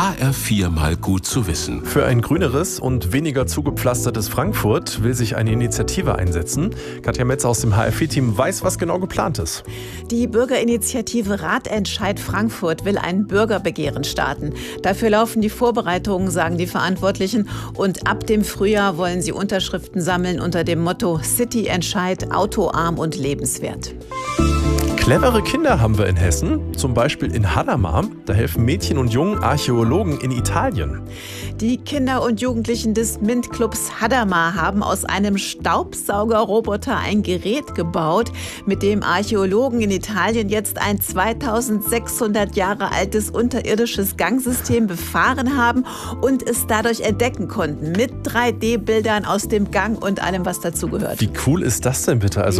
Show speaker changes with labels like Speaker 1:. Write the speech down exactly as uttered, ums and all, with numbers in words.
Speaker 1: H R vier mal gut zu wissen.
Speaker 2: Für ein grüneres und weniger zugepflastertes Frankfurt will sich eine Initiative einsetzen. Katja Metz aus dem H R vier Team weiß, was genau geplant ist.
Speaker 3: Die Bürgerinitiative Ratentscheid Frankfurt will ein Bürgerbegehren starten. Dafür laufen die Vorbereitungen, sagen die Verantwortlichen. Und ab dem Frühjahr wollen sie Unterschriften sammeln unter dem Motto City-Entscheid, autoarm und lebenswert.
Speaker 2: Clevere Kinder haben wir in Hessen, zum Beispiel in Hadamar. Da helfen Mädchen und Jungen Archäologen in Italien.
Speaker 3: Die Kinder und Jugendlichen des MINT-Clubs Hadamar haben aus einem Staubsaugerroboter ein Gerät gebaut, mit dem Archäologen in Italien jetzt ein zweitausendsechshundert Jahre altes unterirdisches Gangsystem befahren haben und es dadurch entdecken konnten, mit drei D Bildern aus dem Gang und allem, was dazugehört.
Speaker 2: Wie cool ist das denn bitte? Also